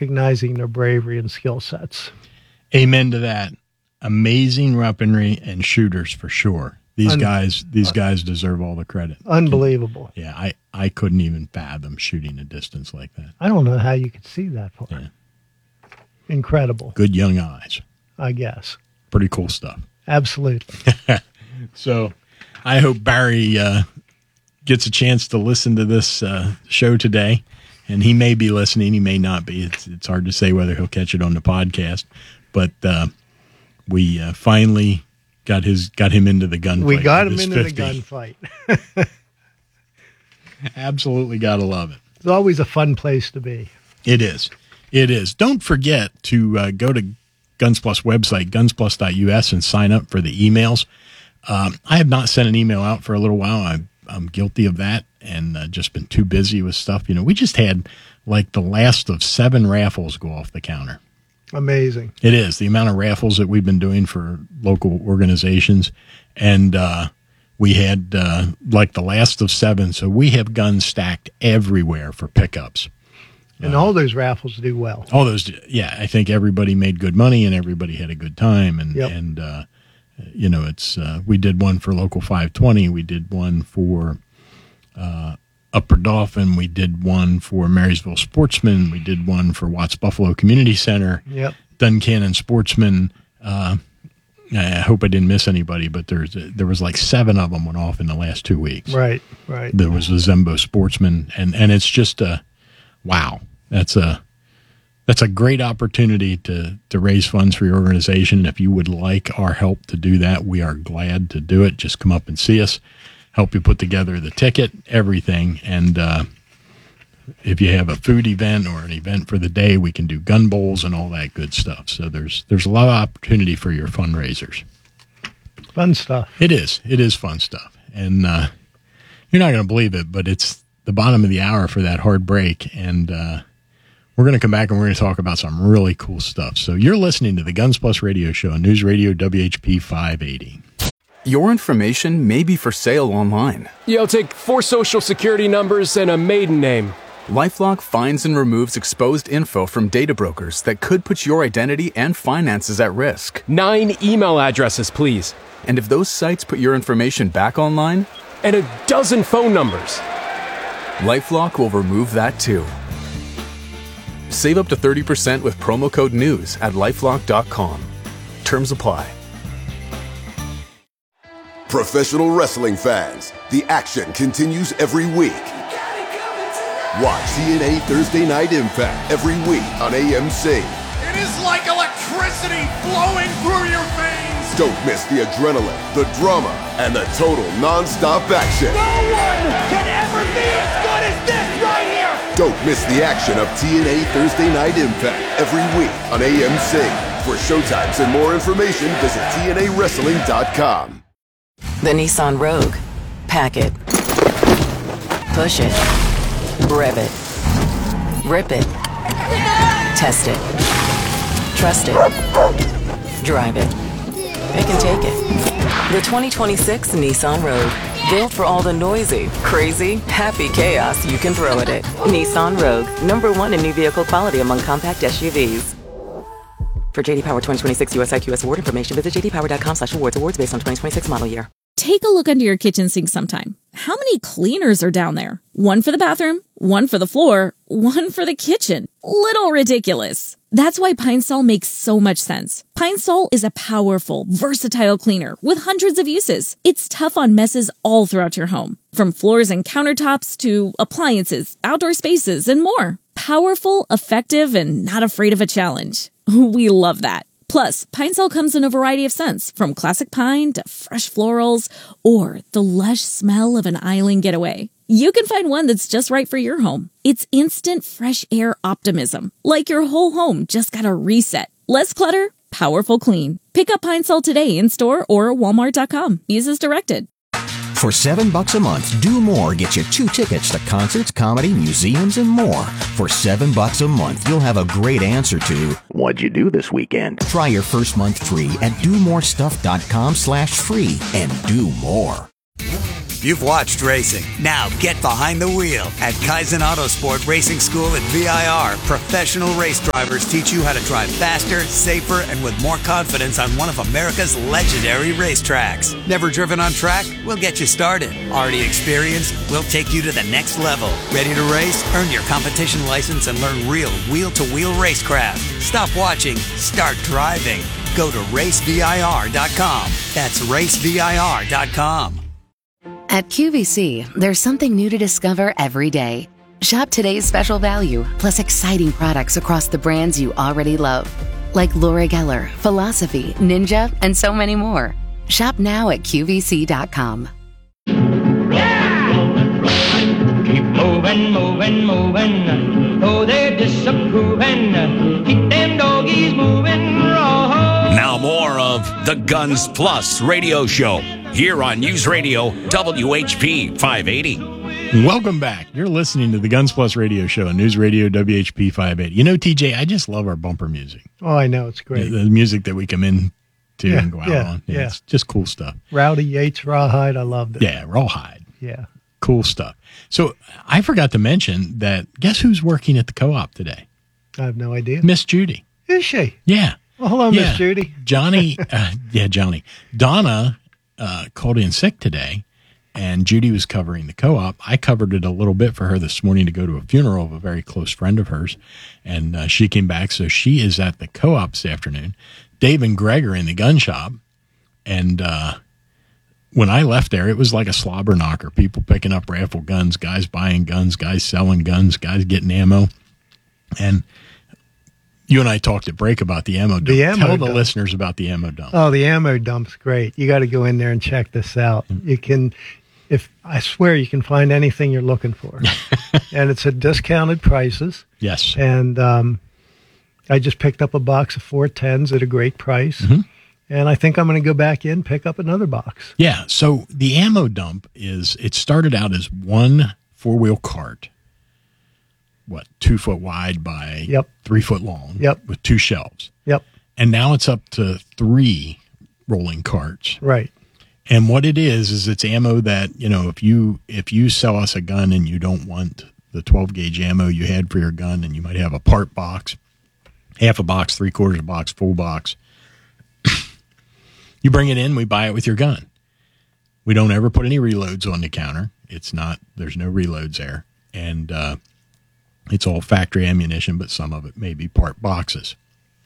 recognizing their bravery and skill sets. Amen to that. Amazing weaponry and shooters for sure. These guys deserve all the credit. Unbelievable. Yeah, I couldn't even fathom shooting a distance like that. I don't know how you could see that far. Yeah. Incredible. Good young eyes. I guess. Pretty cool stuff. Absolutely. So I hope Barry gets a chance to listen to this show today. And he may be listening. He may not be. It's hard to say whether he'll catch it on the podcast. But we finally got him into the gunfight. We got him into the gunfight. Absolutely got to love it. It's always a fun place to be. It is. It is. Don't forget to go to Guns Plus website, gunsplus.us, and sign up for the emails. I have not sent an email out for a little while. I'm guilty of that and just been too busy with stuff. You know, we just had like the last of 7 raffles go off the counter. Amazing. It is. The amount of raffles that we've been doing for local organizations. And we had like the last of 7. So we have guns stacked everywhere for pickups. And all those raffles do well. All those, yeah. I think everybody made good money and everybody had a good time. And, you know, it's we did one for Local 520. We did one for Upper Dauphin. We did one for Marysville Sportsman. We did one for Watts Buffalo Community Center. Yep. Duncannon Sportsman. I hope I didn't miss anybody, but there was like 7 of them went off in the last 2 weeks. Right. There was the Zembo Sportsman, and it's just wow. That's a great opportunity to raise funds for your organization. If you would like our help to do that, we are glad to do it. Just come up and see us, help you put together the ticket, everything. And if you have a food event or an event for the day, we can do gun bowls and all that good stuff. So there's a lot of opportunity for your fundraisers. Fun stuff. It is. It is fun stuff. And you're not going to believe it, but it's the bottom of the hour for that hard break. And we're going to come back and we're going to talk about some really cool stuff. So you're listening to the Guns Plus Radio Show on News Radio WHP 580. Your information may be for sale online. Yeah, I'll take 4 social security numbers and a maiden name. LifeLock finds and removes exposed info from data brokers that could put your identity and finances at risk. 9 email addresses, please. And if those sites put your information back online? And a dozen phone numbers. LifeLock will remove that too. Save up to 30% with promo code NEWS at LifeLock.com. Terms apply. Professional wrestling fans, the action continues every week. Watch TNA Thursday Night Impact every week on AMC. It is like electricity flowing through your veins. Don't miss the adrenaline, the drama, and the total non-stop action. No one can ever be as good as this right here. Don't miss the action of TNA Thursday Night Impact every week on AMC. For showtimes and more information, visit TNAWrestling.com. The Nissan Rogue. Pack it. Push it. Rev it. Rip it. Test it. Trust it. Drive it. It can take it. The 2026 Nissan Rogue. Built for all the noisy, crazy, happy chaos you can throw at it. Nissan Rogue. #1 in new vehicle quality among compact SUVs. For JD Power 2026 US IQS award information, visit jdpower.com/awards. Awards based on 2026 model year. Take a look under your kitchen sink sometime. How many cleaners are down there? One for the bathroom, one for the floor, one for the kitchen. Little ridiculous. That's why Pine Sol makes so much sense. Pine Sol is a powerful, versatile cleaner with hundreds of uses. It's tough on messes all throughout your home, from floors and countertops to appliances, outdoor spaces, and more. Powerful, effective, and not afraid of a challenge. We love that. Plus, Pine Sol comes in a variety of scents, from classic pine to fresh florals, or the lush smell of an island getaway. You can find one that's just right for your home. It's instant fresh air optimism, like your whole home just got a reset. Less clutter, powerful clean. Pick up Pine Sol today in store or walmart.com. Use as directed. For $7 a month, Do More gets you 2 tickets to concerts, comedy, museums, and more. For $7 a month, you'll have a great answer to, what'd you do this weekend? Try your first month free at domorestuff.com/free and do more. You've watched racing. Now get behind the wheel. At Kaizen Autosport Racing School at VIR, professional race drivers teach you how to drive faster, safer, and with more confidence on one of America's legendary racetracks. Never driven on track? We'll get you started. Already experienced? We'll take you to the next level. Ready to race? Earn your competition license and learn real wheel-to-wheel racecraft. Stop watching. Start driving. Go to racevir.com. That's racevir.com. At QVC, there's something new to discover every day. Shop today's special value, plus exciting products across the brands you already love. Like Laura Geller, Philosophy, Ninja, and so many more. Shop now at QVC.com. Keep moving, moving, moving. Oh, they're disapproving. Keep them doggies moving. Now more of the Guns Plus radio show here on News Radio WHP 580. Welcome back. You're listening to the Guns Plus radio show on News Radio WHP 580. You know, TJ, I just love our bumper music. Oh, I know. It's great. The music that we come in to and go out on. Yeah. It's just cool stuff. Rowdy Yates, Rawhide. I loved it. Yeah, Rawhide. Yeah. Cool stuff. So I forgot to mention that guess who's working at the co-op today? I have no idea. Miss Judy. Is she? Yeah. Well, hello, Miss Judy. Johnny. Johnny. Donna called in sick today, and Judy was covering the co-op. I covered it a little bit for her this morning to go to a funeral of a very close friend of hers, and she came back. So she is at the co-op this afternoon. Dave and Greg are in the gun shop, and when I left there, it was like a slobber knocker. People picking up raffle guns, guys buying guns, guys selling guns, guys getting ammo. And you and I talked at break about the ammo dump. Tell the listeners about the ammo dump. Oh, the ammo dump's great. You got to go in there and check this out. You can, I swear you can find anything you're looking for. And it's at discounted prices. Yes. And I just picked up a box of 410s at a great price. Mm-hmm. And I think I'm going to go back in, pick up another box. Yeah. So the ammo dump it started out as one 4-wheel cart. 2 foot wide by 3 foot long. Yep. With 2 shelves. Yep. And now it's up to 3 rolling carts. Right. And what it is it's ammo that, if you sell us a gun and you don't want the 12 gauge ammo you had for your gun, and you might have a part box, half a box, 3/4 a box, full box, you bring it in, we buy it with your gun. We don't ever put any reloads on the counter. There's no reloads there. And, it's all factory ammunition, but some of it may be part boxes.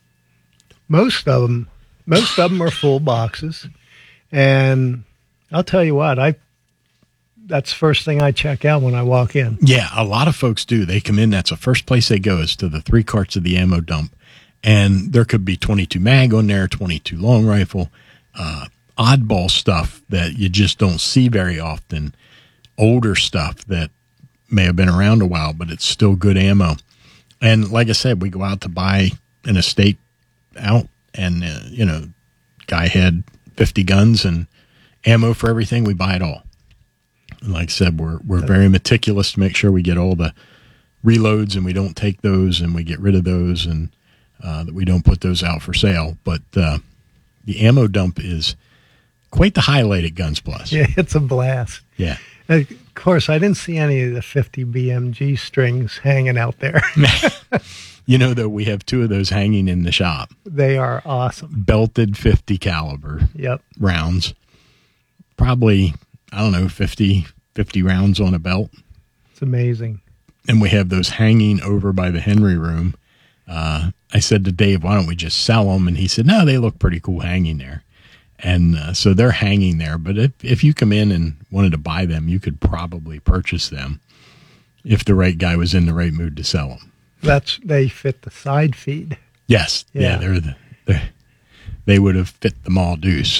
Most of them are full boxes. And I'll tell you what, that's the first thing I check out when I walk in. Yeah, a lot of folks do. They come in, that's the first place they go is to the 3 carts of the ammo dump. And there could be 22 mag on there, 22 long rifle, oddball stuff that you just don't see very often, older stuff that may have been around a while, but it's still good ammo. And like I said, we go out to buy an estate out, and guy had 50 guns and ammo for everything. We buy it all. And like I said, we're very meticulous to make sure we get all the reloads, and we don't take those, and we get rid of those, and that we don't put those out for sale. But the ammo dump is quite the highlight at Guns Plus. Yeah, it's a blast. Yeah. Of course, I didn't see any of the 50 BMG strings hanging out there. Though, we have 2 of those hanging in the shop. They are awesome. Belted 50 caliber rounds. Probably, 50 rounds on a belt. It's amazing. And we have those hanging over by the Henry room. I said to Dave, why don't we just sell them? And he said, no, they look pretty cool hanging there. And so they're hanging there. But if you come in and wanted to buy them, you could probably purchase them if the right guy was in the right mood to sell them. They fit the side feed. Yes. Yeah, they would have fit the Maul Deuce.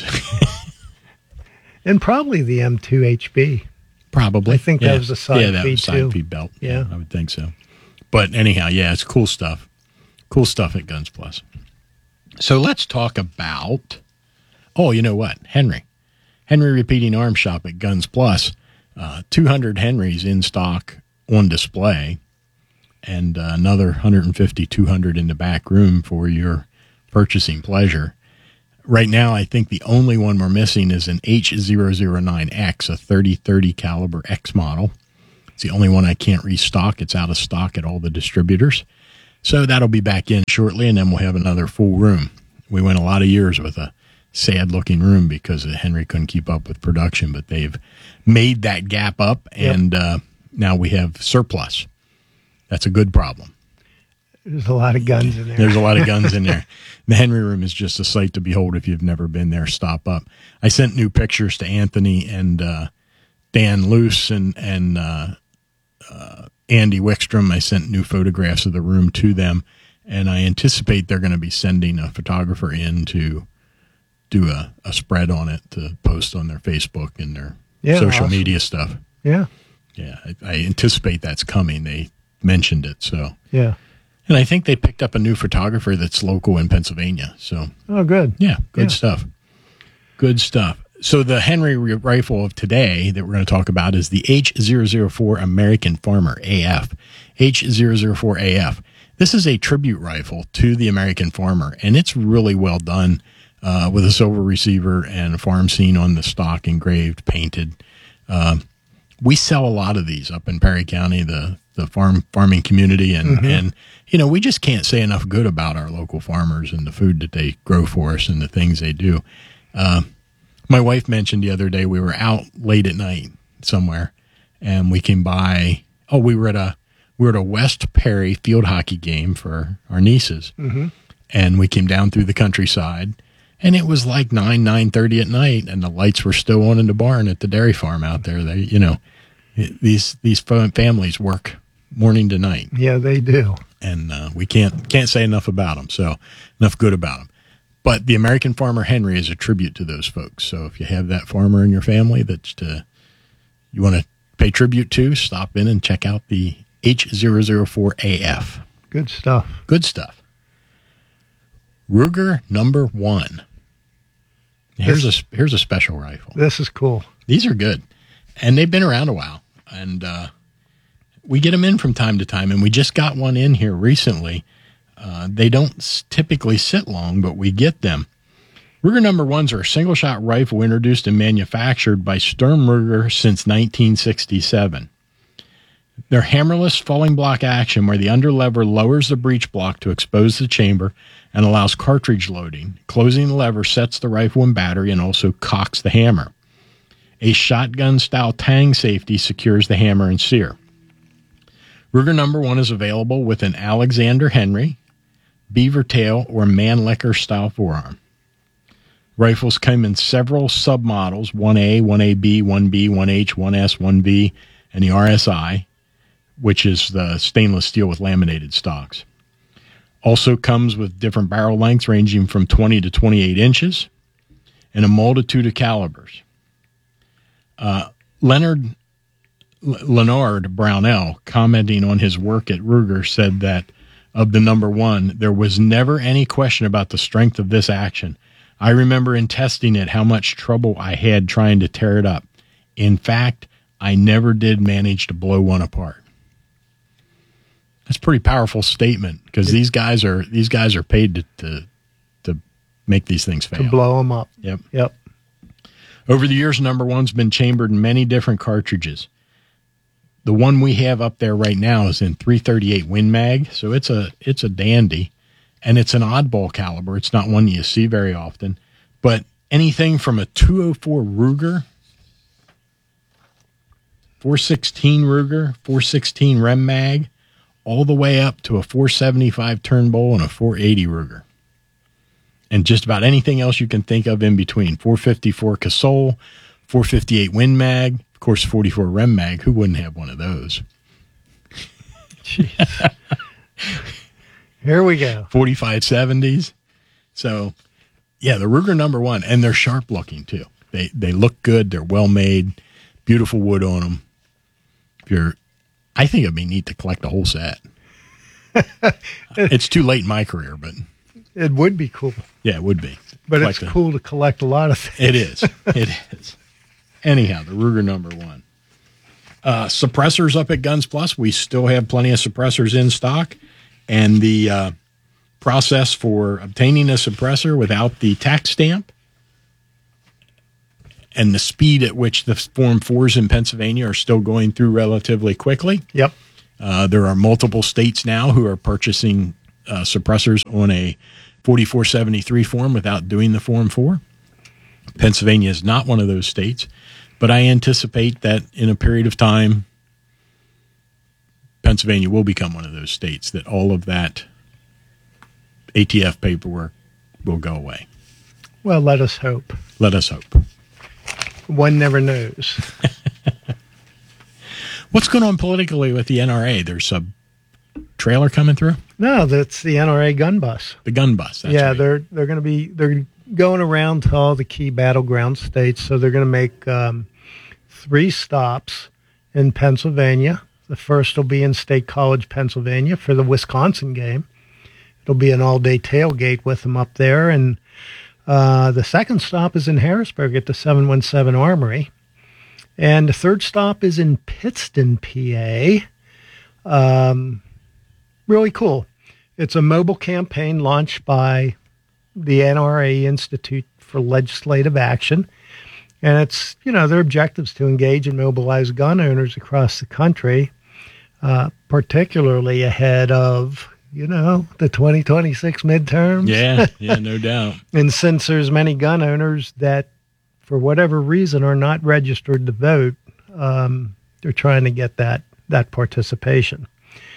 And probably the M2 HB. Probably. I think that was a side feed, Yeah, that was too. side feed belt. Yeah, I would think so. But anyhow, it's cool stuff. Cool stuff at Guns Plus. So let's talk about... Oh, you know what? Henry Repeating Arms Shop at Guns Plus. 200 Henrys in stock on display, and another 150, 200 in the back room for your purchasing pleasure. Right now, I think the only one we're missing is an H009X, a 30-30 caliber X model. It's the only one I can't restock. It's out of stock at all the distributors. So that'll be back in shortly, and then we'll have another full room. We went a lot of years with a sad-looking room because Henry couldn't keep up with production, but they've made that gap up, and now we have surplus. That's a good problem. There's a lot of guns in there. There's a lot of guns in there. The Henry room is just a sight to behold if you've never been there. Stop up. I sent new pictures to Anthony and Dan Luce and Andy Wickstrom. I sent new photographs of the room to them, and I anticipate they're going to be sending a photographer in to do a spread on it to post on their Facebook and their social media stuff. Yeah. Yeah, I anticipate that's coming. They mentioned it, so. Yeah. And I think they picked up a new photographer that's local in Pennsylvania. So, oh, good. Yeah, good stuff. Good stuff. So the Henry rifle of today that we're going to talk about is the H004 American Farmer AF. H004 AF. This is a tribute rifle to the American Farmer, and it's really well done with a silver receiver and a farm scene on the stock, engraved, painted. We sell a lot of these up in Perry County, the farming community, and you know, we just can't say enough good about our local farmers and the food that they grow for us and the things they do. My wife mentioned the other day we were out late at night somewhere, and we came by. Oh, we were at a West Perry field hockey game for our nieces, and we came down through the countryside, and it was like 9:30 at night, and the lights were still on in the barn at the dairy farm out there. They, you know, these families work morning to night. Yeah, they do. And we can't say enough about them. So enough good about them. But the American Farmer Henry is a tribute to those folks. So if you have that farmer in your family that you want to pay tribute to, stop in and check out the H004AF. Good stuff. Good stuff. Ruger number 1. Here's a special rifle. This is cool. These are good, and they've been around a while. And we get them in from time to time, and we just got one in here recently. They don't typically sit long, but we get them. Ruger number 1s are a single-shot rifle introduced and manufactured by Sturm Ruger since 1967. They're hammerless falling block action where the underlever lowers the breech block to expose the chamber and allows cartridge loading. Closing the lever sets the rifle in battery and also cocks the hammer. A shotgun-style tang safety secures the hammer and sear. Ruger number 1 is available with an Alexander Henry, beaver tail, or Mannlicher style forearm. Rifles come in several submodels, 1A, 1AB, 1B, 1H, 1S, 1V, and the RSI, which is the stainless steel with laminated stocks. Also comes with different barrel lengths ranging from 20 to 28 inches and a multitude of calibers. Leonard Brownell, commenting on his work at Ruger, said that of the number 1, there was never any question about the strength of this action. I remember in testing it how much trouble I had trying to tear it up. In fact, I never did manage to blow one apart. That's a pretty powerful statement because these guys are paid to make these things fail. To blow them up. Yep. Over the years, number 1's been chambered in many different cartridges. The one we have up there right now is in 338 Win Mag, so it's a dandy, and it's an oddball caliber. It's not one you see very often, but anything from a 204 Ruger, 416 Ruger, 416 Rem Mag, all the way up to a 475 Turnbull and a 480 Ruger. And just about anything else you can think of in between. 454 Casole, 458 Win Mag, of course, 44 Rem Mag. Who wouldn't have one of those? Jeez. Here we go. 4570s. So, yeah, the Ruger number 1, and they're sharp looking too. They look good. They're well made. Beautiful wood on them. I think it'd be neat to collect a whole set. It's too late in my career, but it would be cool. Yeah, it would be. But it's cool to collect a lot of things. It is. It is. Anyhow, the Ruger number 1. Suppressors up at Guns Plus. We still have plenty of suppressors in stock. And the process for obtaining a suppressor without the tax stamp and the speed at which the Form 4s in Pennsylvania are still going through relatively quickly. Yep. There are multiple states now who are purchasing suppressors on a 4473 form without doing the Form 4. Pennsylvania is not one of those states, but I anticipate that in a period of time, Pennsylvania will become one of those states that all of that ATF paperwork will go away. Well, let us hope. Let us hope. One never knows. What's going on politically with the NRA? There's a trailer coming through? No, that's the NRA gun bus. The gun bus. That's right. they're going around to all the key battleground states. So they're going to make 3 stops in Pennsylvania. The first will be in State College, Pennsylvania for the Wisconsin game. It'll be an all-day tailgate with them up there. And the second stop is in Harrisburg at the 717 Armory. And the third stop is in Pittston, PA. Really cool. It's a mobile campaign launched by the NRA Institute for Legislative Action. And it's, their objectives to engage and mobilize gun owners across the country, particularly ahead of, the 2026 midterms. Yeah, no doubt. And since there's many gun owners that, for whatever reason, are not registered to vote, they're trying to get that participation,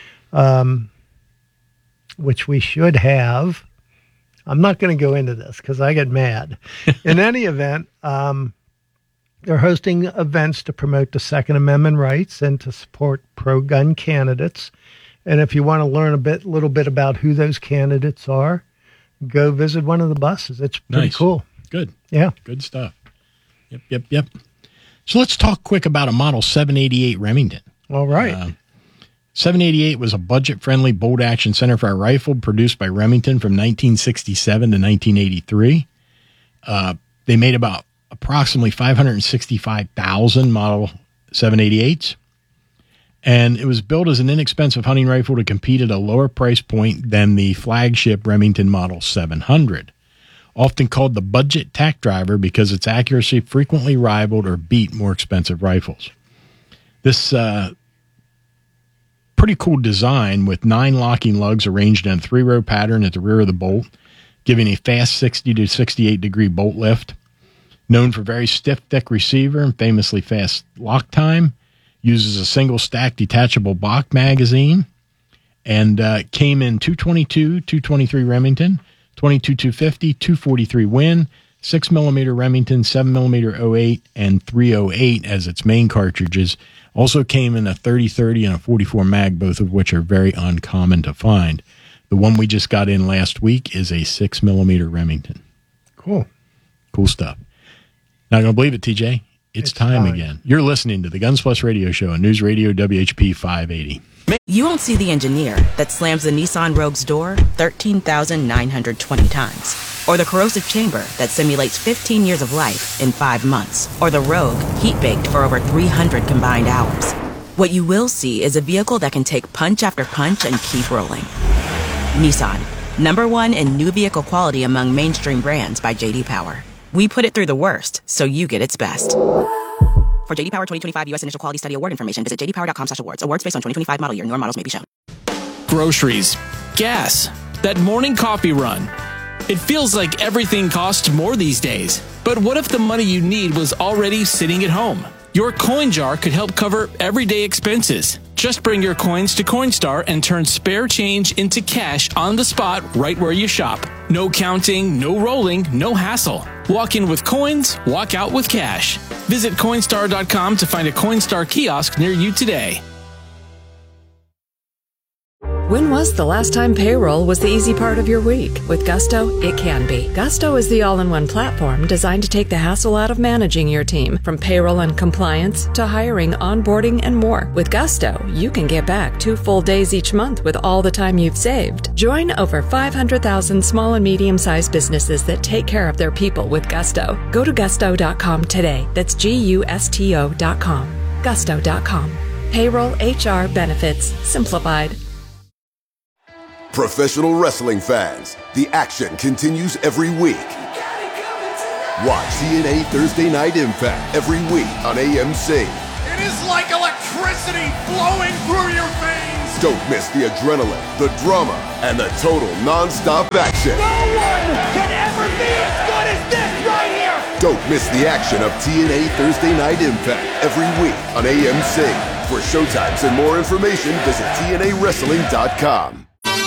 which we should have. I'm not going to go into this because I get mad. In any event, they're hosting events to promote the Second Amendment rights and to support pro-gun candidates. And if you want to learn a little bit about who those candidates are, go visit one of the buses. It's pretty nice. Cool. Good. Yeah. Good stuff. Yep. So let's talk quick about a Model 788 Remington. All right. 788 was a budget-friendly bolt-action centerfire rifle produced by Remington from 1967 to 1983. They made about approximately 565,000 Model 788s. And it was built as an inexpensive hunting rifle to compete at a lower price point than the flagship Remington Model 700. Often called the budget tack driver because its accuracy frequently rivaled or beat more expensive rifles. This pretty cool design with 9 locking lugs arranged in a 3-row pattern at the rear of the bolt, giving a fast 60 to 68 degree bolt lift. Known for very stiff, thick receiver and famously fast lock time. Uses a single stack detachable Bach magazine, and came in 222, 223 Remington, 22 250, 243 Win, 6mm Remington, 7mm 08, and 308 as its main cartridges. Also came in a 30-30 and a 44 mag, both of which are very uncommon to find. The one we just got in last week is a 6mm Remington. Cool stuff. Not going to believe it, TJ. It's time again. You're listening to the Guns Plus Radio Show on News Radio WHP 580. You won't see the engineer that slams the Nissan Rogue's door 13,920 times. Or the corrosive chamber that simulates 15 years of life in 5 months. Or the Rogue heat-baked for over 300 combined hours. What you will see is a vehicle that can take punch after punch and keep rolling. Nissan, #1 in new vehicle quality among mainstream brands by J.D. Power. We put it through the worst, so you get its best. For J.D. Power 2025 U.S. Initial Quality Study Award information, visit jdpower.com/awards. Awards based on 2025 model year. Newer models may be shown. Groceries, gas, that morning coffee run. It feels like everything costs more these days. But what if the money you need was already sitting at home? Your coin jar could help cover everyday expenses. Just bring your coins to Coinstar and turn spare change into cash on the spot right where you shop. No counting, no rolling, no hassle. Walk in with coins, walk out with cash. Visit Coinstar.com to find a Coinstar kiosk near you today. When was the last time payroll was the easy part of your week? With Gusto, it can be. Gusto is the all-in-one platform designed to take the hassle out of managing your team, from payroll and compliance to hiring, onboarding, and more. With Gusto, you can get back 2 full days each month with all the time you've saved. Join over 500,000 small and medium-sized businesses that take care of their people with Gusto. Go to gusto.com today. That's GUSTO.com. Gusto.com. Payroll, HR, benefits, simplified. Professional wrestling fans, the action continues every week. Watch TNA Thursday Night Impact every week on AMC. It is like electricity flowing through your veins. Don't miss the adrenaline, the drama, and the total non-stop action. No one can ever be as good as this right here. Don't miss the action of TNA Thursday Night Impact every week on AMC. For showtimes and more information, visit TNAWrestling.com.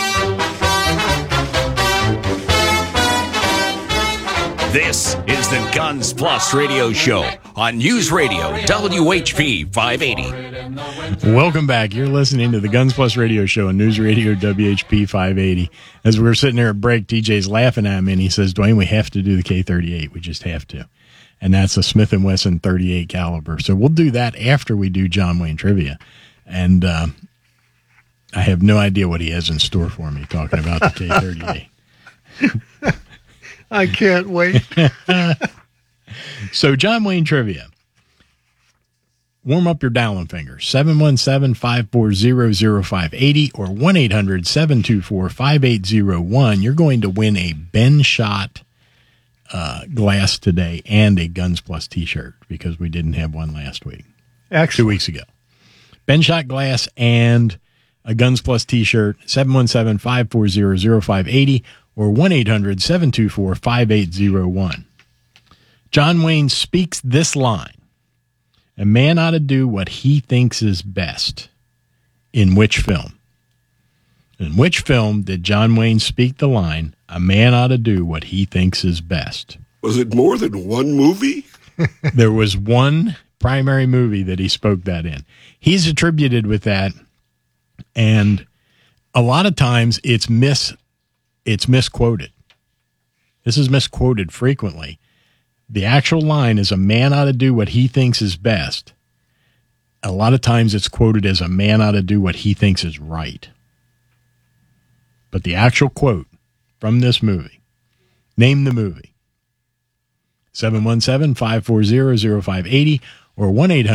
This is the Guns Plus radio show on News Radio WHP 580. Welcome back. You're listening to the Guns Plus radio show on News Radio WHP 580. As we were sitting there at break, TJ's laughing at me and he says, Dwayne, we have to do the K38. We just have to. And that's a Smith & Wesson 38 caliber. So we'll do that after we do John Wayne trivia. And I have no idea what he has in store for me talking about the K38. I can't wait. So John Wayne trivia. Warm up your dialing fingers. 717-540-0580 or 1-800-724-5801. You're going to win a Ben Schott glass today and a Guns Plus t-shirt because we didn't have one last week. Excellent. 2 weeks ago. Ben Schott glass and a Guns Plus t-shirt. 717-540-0580 or 1-800-724-5801. John Wayne speaks this line. A man ought to do what he thinks is best. In which film? In which film did John Wayne speak the line, a man ought to do what he thinks is best? Was it more than one movie? There was one primary movie that he spoke that in. He's attributed with that, and a lot of times it's misquoted. This is misquoted frequently. The actual line is a man ought to do what he thinks is best. A lot of times it's quoted as a man ought to do what he thinks is right. But the actual quote from this movie, name the movie. 717-540-0580 or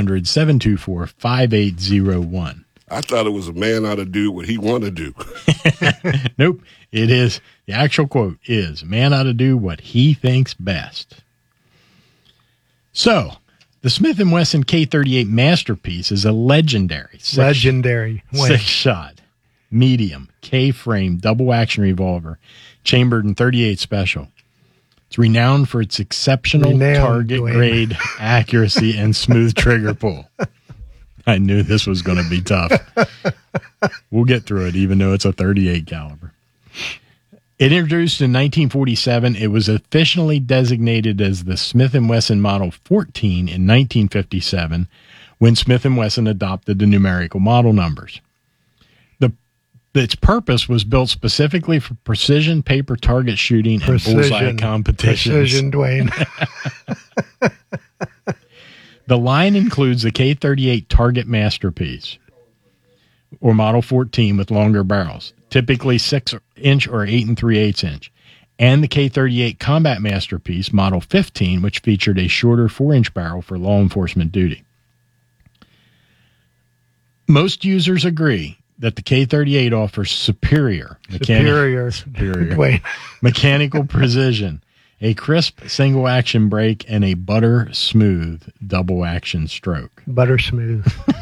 1-800-724-5801. I thought it was a man ought to do what he want to do. Nope. It is, the actual quote is, man ought to do what he thinks best. So, the Smith & Wesson K38 Masterpiece is a legendary six-shot, medium, K-frame, double-action revolver, chambered in .38 Special. It's renowned for its exceptional target-grade accuracy and smooth trigger pull. I knew this was going to be tough. We'll get through it, even though it's a .38 caliber. It introduced in 1947. It was officially designated as the Smith & Wesson Model 14 in 1957 when Smith & Wesson adopted the numerical model numbers. Its purpose was built specifically for precision paper target shooting and bullseye competitions. Precision, Dwayne. The line includes the K38 Target Masterpiece, or Model 14 with longer barrels, typically 6-inch or 8 3/8 inch, and the K38 Combat Masterpiece, Model 15, which featured a shorter 4-inch barrel for law enforcement duty. Most users agree that the K38 offers superior mechanical precision, a crisp single-action break, and a butter-smooth double-action stroke. Butter smooth.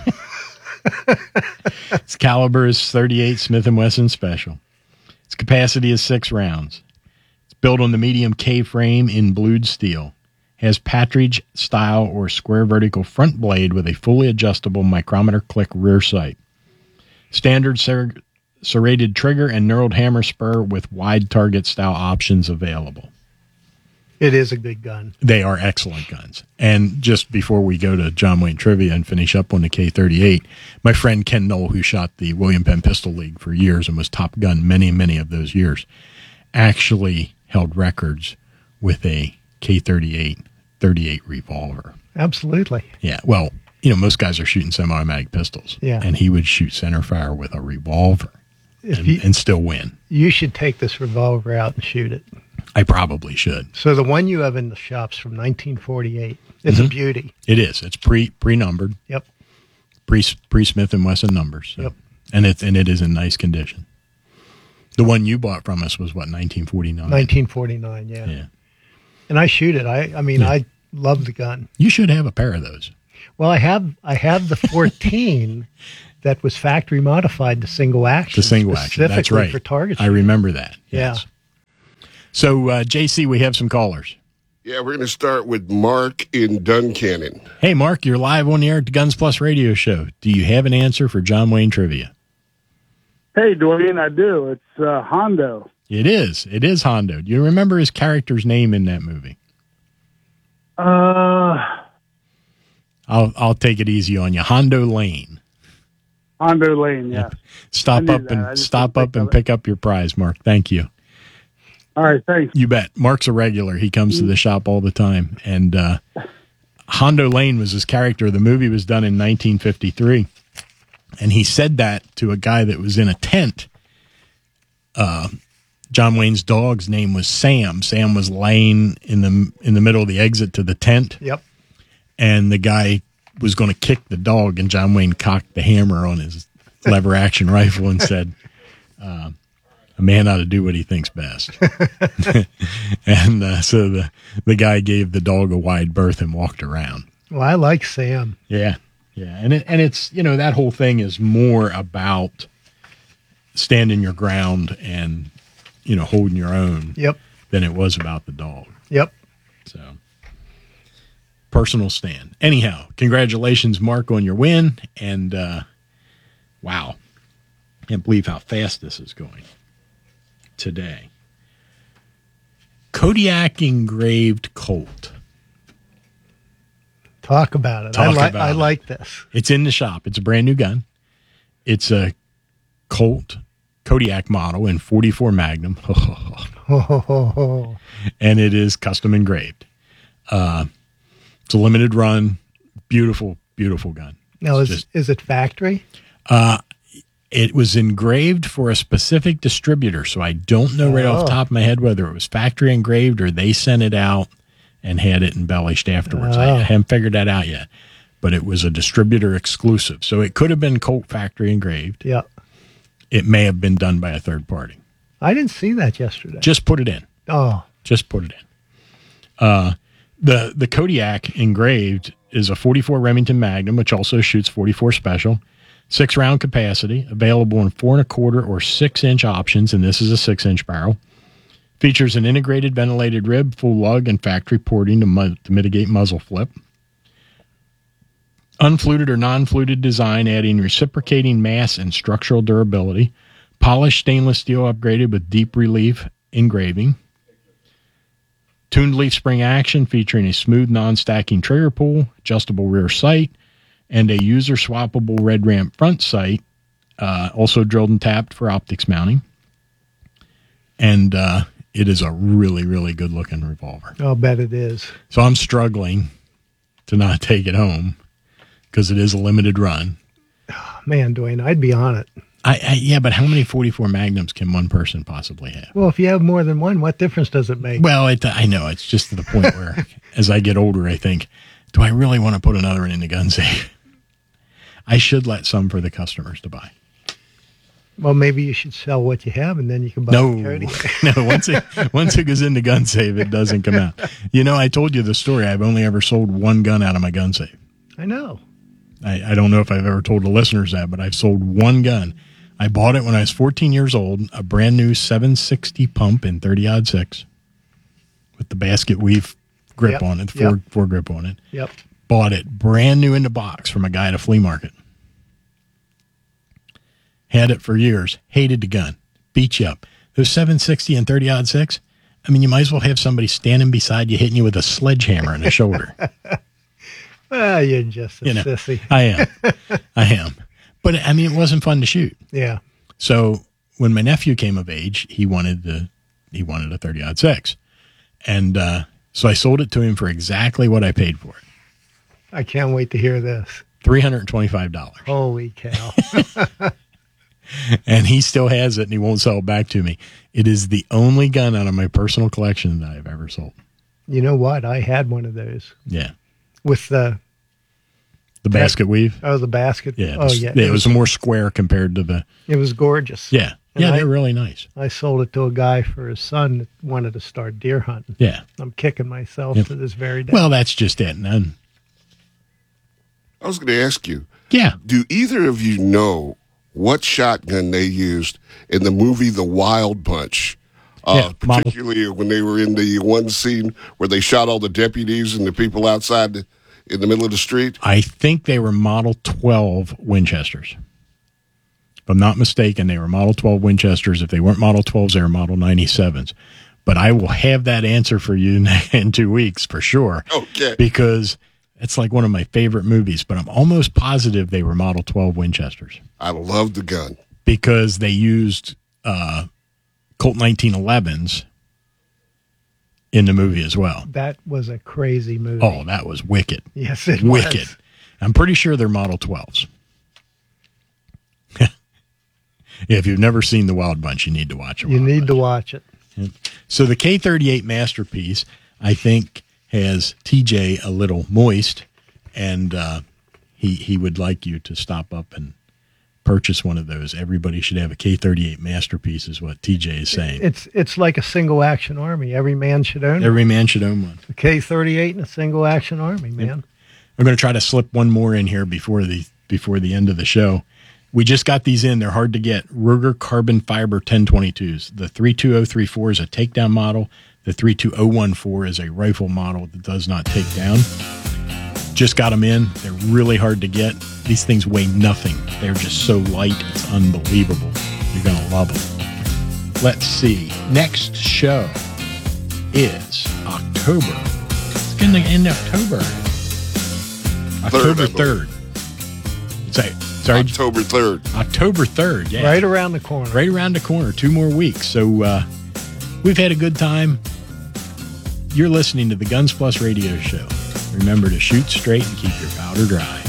Its caliber is .38 Smith & Wesson Special. Its capacity is 6 rounds. It's built on the medium K-frame in blued steel. Has Patridge style or square vertical front blade with a fully adjustable micrometer click rear sight. Standard serrated trigger and knurled hammer spur with wide target style options available. It is a good gun. They are excellent guns. And just before we go to John Wayne trivia and finish up on the K38, my friend Ken Knoll, who shot the William Penn Pistol League for years and was top gun many, many of those years, actually held records with a K38 .38 revolver. Absolutely. Yeah, well, most guys are shooting semi-automatic pistols. Yeah. And he would shoot center fire with a revolver and still win. You should take this revolver out and shoot it. I probably should. So the one you have in the shop's from 1948. It's a beauty. It is. It's pre-numbered. Yep. Pre Smith & Wesson numbers. So. Yep. And it is in nice condition. The one you bought from us was what, 1949? 1949, yeah. And I shoot it. I mean, I love the gun. You should have a pair of those. Well, I have the 14 that was factory modified to single action. The single action, that's right. For target I shooting. remember that. Yes. Yeah. So, JC, we have some callers. Yeah, we're going to start with Mark in Duncannon. Hey, Mark, you're live on the air at the Guns Plus radio show. Do you have an answer for John Wayne trivia? Hey, Dwayne, I do. It's Hondo. It is. It is Hondo. Do you remember his character's name in that movie? I'll take it easy on you. Hondo Lane. Hondo Lane, yeah. Stop up and pick up your prize, Mark. Thank you. All right, thanks. You bet. Mark's a regular. He comes to the shop all the time. And Hondo Lane was his character. The movie was done in 1953. And he said that to a guy that was in a tent. John Wayne's dog's name was Sam. Sam was laying in the middle of the exit to the tent. Yep. And the guy was going to kick the dog, and John Wayne cocked the hammer on his lever action rifle and said, a man ought to do what he thinks best. And so the guy gave the dog a wide berth and walked around. Well, I like Sam. Yeah. Yeah. And it's, that whole thing is more about standing your ground and, holding your own. Yep. Than it was about the dog. Yep. So, personal stand. Anyhow, congratulations, Mark, on your win. And, wow. Can't believe how fast this is going today. Kodiak engraved Colt. Talk about it. I like this. It's in the shop. It's a brand new gun. It's a Colt Kodiak model in .44 Magnum. And it is custom engraved. It's a limited run. Beautiful, beautiful gun. Now, is it factory? It was engraved for a specific distributor, so I don't know right off the top of my head whether it was factory engraved or they sent it out and had it embellished afterwards. I haven't figured that out yet. But it was a distributor exclusive. So it could have been Colt factory engraved. Yeah. It may have been done by a third party. I didn't see that yesterday. Just put it in. Oh. Just put it in. The Kodiak engraved is a .44 Remington Magnum, which also shoots .44 Special. 6-round capacity, available in 4 1/4 or 6-inch options, and this is a 6-inch barrel. Features an integrated ventilated rib, full lug, and factory porting to mitigate muzzle flip. Unfluted or non-fluted design, adding reciprocating mass and structural durability. Polished stainless steel upgraded with deep relief engraving. Tuned leaf spring action featuring a smooth non-stacking trigger pull, adjustable rear sight, and a user-swappable red ramp front sight, also drilled and tapped for optics mounting. And it is a really, really good-looking revolver. I'll bet it is. So I'm struggling to not take it home because it is a limited run. Oh, man, Dwayne, I'd be on it. Yeah, but how many .44 Magnums can one person possibly have? Well, if you have more than one, what difference does it make? Well, I know. It's just to the point where as I get older, I think, do I really want to put another one in the gun safe? I should let some for the customers to buy. Well, maybe you should sell what you have, and then you can buy the Kodiak. No, once it goes in the gun safe, it doesn't come out. I told you the story. I've only ever sold one gun out of my gun safe. I know. I don't know if I've ever told the listeners that, but I've sold one gun. I bought it when I was 14 years old, a brand new 760 pump in 30-06 with the basket weave grip on it, the four grip on it. Yep. Bought it brand new in the box from a guy at a flea market. Had it for years. Hated the gun. Beat you up. Those 760 and 30-06, you might as well have somebody standing beside you hitting you with a sledgehammer in the shoulder. Well, you're just a sissy. I am. But, it wasn't fun to shoot. Yeah. So when my nephew came of age, he wanted a 30-06. And so I sold it to him for exactly what I paid for it. I can't wait to hear this. $325. Holy cow. And he still has it, and he won't sell it back to me. It is the only gun out of my personal collection that I've ever sold. You know what? I had one of those. Yeah. With the basket weave? Oh, the basket. Yeah. It was more square compared to the... It was gorgeous. Yeah. Yeah, they're really nice. I sold it to a guy for his son that wanted to start deer hunting. Yeah. I'm kicking myself to this very day. Well, that's just it. And I was going to ask you. Yeah. Do either of you know what shotgun they used in the movie The Wild Bunch? Particularly when they were in the one scene where they shot all the deputies and the people outside in the middle of the street? I think they were Model 12 Winchesters. If I'm not mistaken, they were Model 12 Winchesters. If they weren't Model 12s, they were Model 97s. But I will have that answer for you in 2 weeks for sure. Okay. Because it's like one of my favorite movies, but I'm almost positive they were Model 12 Winchesters. I love the gun. Because they used Colt 1911s in the movie as well. That was a crazy movie. Oh, that was wicked. Yes, it wicked. was. I'm pretty sure they're Model 12s. If you've never seen The Wild Bunch, you need to watch it. You need to watch it. Yeah. So the K38 Masterpiece, I think, has TJ a little moist, and he would like you to stop up and purchase one of those. Everybody should have a K38 Masterpiece, is what TJ is saying. It's like a single action army. Every man should own it. Every man should own one. A K38 and a single action army, man. Yep. I'm going to try to slip one more in here before the end of the show. We just got these in. They're hard to get. Ruger Carbon Fiber 1022s. The 32034 is a takedown model. The 32014 is a rifle model that does not take down. Just got them in. They're really hard to get. These things weigh nothing. They're just so light. It's unbelievable. You're going to love them. Let's see. Next show is October. It's going to end October. October 3rd. Sorry. October 3rd. October 3rd, yeah. Right around the corner. Right around the corner. 2 more weeks. So we've had a good time. You're listening to the Guns Plus radio show. Remember to shoot straight and keep your powder dry.